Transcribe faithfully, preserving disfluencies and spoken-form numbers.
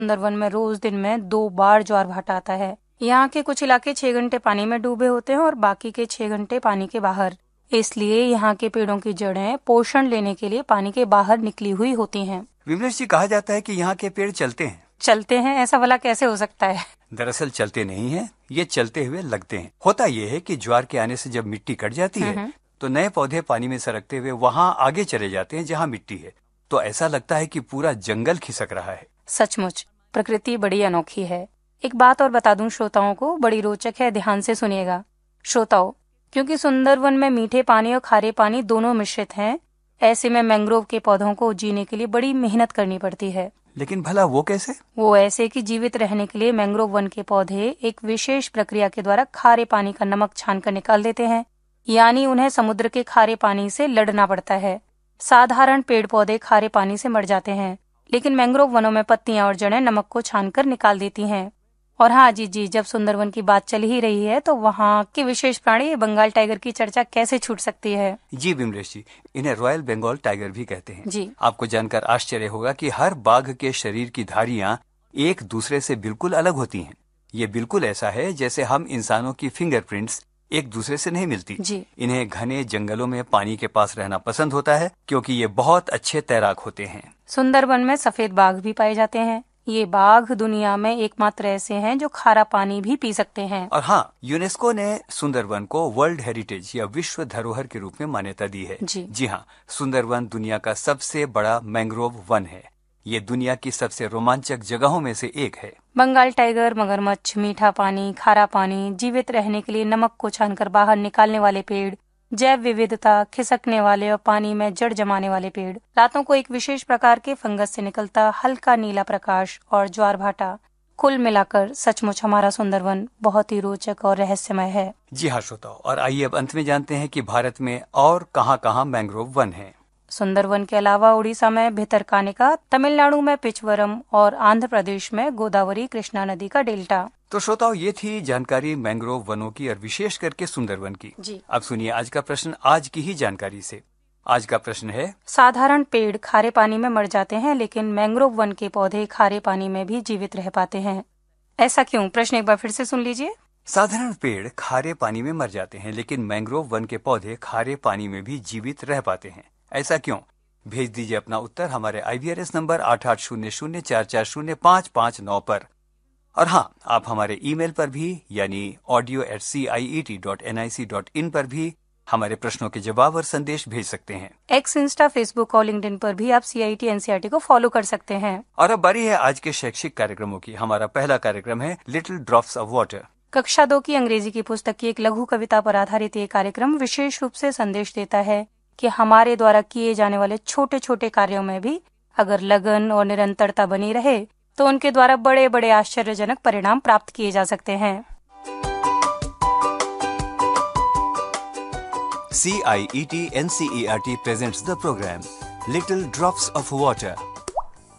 सुंदरवन में रोज दिन में दो बार ज्वार भाटा आता है। यहाँ के कुछ इलाके छह घंटे पानी में डूबे होते हैं और बाकी के छह घंटे पानी के बाहर। इसलिए यहाँ के पेड़ों की जड़ें पोषण लेने के लिए पानी के बाहर निकली हुई होती हैं। विमलेश जी, कहा जाता है कि यहाँ के पेड़ चलते हैं। चलते हैं? ऐसा भला कैसे हो सकता है? दरअसल चलते नहीं है, ये चलते हुए लगते हैं। होता ये है कि ज्वार के आने से जब मिट्टी कट जाती है तो नए पौधे पानी में सरकते हुए वहाँ आगे चले जाते हैं जहाँ मिट्टी है। तो ऐसा लगता है कि पूरा जंगल खिसक रहा है। सचमुच प्रकृति बड़ी अनोखी है। एक बात और बता दूं श्रोताओं को, बड़ी रोचक है, ध्यान से सुनिएगा श्रोताओं। क्योंकि सुंदरवन में मीठे पानी और खारे पानी दोनों मिश्रित हैं, ऐसे में मैंग्रोव के पौधों को जीने के लिए बड़ी मेहनत करनी पड़ती है। लेकिन भला वो कैसे? वो ऐसे कि जीवित रहने के लिए मैंग्रोव वन के पौधे एक विशेष प्रक्रिया के द्वारा खारे पानी का नमक छान कर निकाल देते हैं, यानी उन्हें समुद्र के खारे पानी से लड़ना पड़ता है। साधारण पेड़ पौधे खारे पानी से मर जाते हैं, लेकिन मैंग्रोव वनों में पत्तियां और जड़ें नमक को छानकर निकाल देती हैं। और हाँ जी जी जब सुंदरवन की बात चल ही रही है तो वहाँ के विशेष प्राणी बंगाल टाइगर की चर्चा कैसे छूट सकती है। जी विमलेश जी, इन्हें रॉयल बंगाल टाइगर भी कहते हैं। जी आपको जानकर आश्चर्य होगा कि हर बाघ के शरीर की धारियां एक दूसरे से बिल्कुल अलग होती हैं। ये बिल्कुल ऐसा है जैसे हम इंसानों की फिंगरप्रिंट्स एक दूसरे से नहीं मिलती। जी इन्हें घने जंगलों में पानी के पास रहना पसंद होता है क्योंकि ये बहुत अच्छे तैराक होते हैं। सुंदरवन में सफेद बाघ भी पाए जाते हैं। ये बाघ दुनिया में एकमात्र ऐसे हैं जो खारा पानी भी पी सकते हैं। और हाँ, यूनेस्को ने सुंदरवन को वर्ल्ड हेरिटेज या विश्व धरोहर के रूप में मान्यता दी है। जी जी हाँ, सुंदरवन दुनिया का सबसे बड़ा मैंग्रोव वन है। ये दुनिया की सबसे रोमांचक जगहों में से एक है। बंगाल टाइगर, मगरमच्छ, मीठा पानी, खारा पानी, जीवित रहने के लिए नमक को छानकर बाहर निकालने वाले पेड़, जैव विविधता, खिसकने वाले और पानी में जड़ जमाने वाले पेड़, रातों को एक विशेष प्रकार के फंगस से निकलता हल्का नीला प्रकाश और ज्वार भाटा, कुल मिलाकर सचमुच हमारा सुंदरवन बहुत ही रोचक और रहस्यमय है। जी हाँ श्रोताओ, और आइए अब अंत में जानते हैं कि भारत में और कहाँ कहाँ मैंग्रोव वन है। सुंदरवन के अलावा उड़ीसा में भितरकानिका, तमिलनाडु में पिचवरम और आंध्र प्रदेश में गोदावरी कृष्णा नदी का डेल्टा। तो श्रोताओं, ये थी जानकारी मैंग्रोव वनों की और विशेष करके सुंदरवन की। जी अब सुनिए आज का प्रश्न आज की ही जानकारी से। आज का प्रश्न है, साधारण पेड़ खारे पानी में मर जाते हैं लेकिन मैंग्रोव वन के पौधे खारे पानी में भी जीवित रह पाते हैं, ऐसा क्यों? प्रश्न एक बार फिर से सुन लीजिए। साधारण पेड़ खारे पानी में मर जाते हैं लेकिन मैंग्रोव वन के पौधे खारे पानी में भी जीवित रह पाते हैं, ऐसा क्यों? भेज दीजिए अपना उत्तर हमारे आई वी आर एस नंबर आठ आठ शून्य शून्य चार चार शून्य पाँच पाँच नौ पर। और हाँ, आप हमारे ईमेल पर भी यानी audio eight C I E T dot N I C dot in पर भी हमारे प्रश्नों के जवाब और संदेश भेज सकते हैं। एक्स, इंस्टा, फेसबुक और लिंक्डइन पर भी आप सी I T N C R T को फॉलो कर सकते हैं। और अब बारी है आज के शैक्षिक कार्यक्रमों की। हमारा पहला कार्यक्रम है लिटिल ड्रॉप्स ऑफ वाटर। कक्षा दो की अंग्रेजी की पुस्तक की एक लघु कविता पर आधारित ये कार्यक्रम विशेष रूप से संदेश देता है कि हमारे द्वारा किए जाने वाले छोटे छोटे कार्यों में भी अगर लगन और निरंतरता बनी रहे तो उनके द्वारा बड़े बड़े आश्चर्यजनक परिणाम प्राप्त किए जा सकते हैं। C I E T N C E R T presents the program Little Drops of Water.